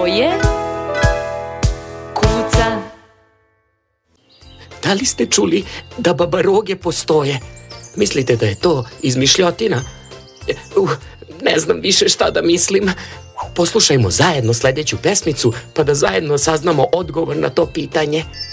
koje kuca. Da li ste čuli da babaroge postoje? Mislite da je to izmišljotina? Ne znam više šta da mislim. Poslušajmo zajedno sljedeću pesmicu pa da zajedno saznamo odgovor na to pitanje.